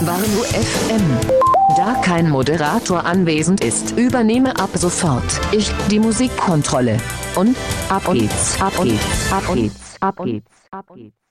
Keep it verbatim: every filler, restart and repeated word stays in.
Warn-U F M. Da kein Moderator anwesend ist, übernehme ab sofort ich die Musikkontrolle. Und ab geht's, ab geht's, ab geht's, ab geht's, ab geht's.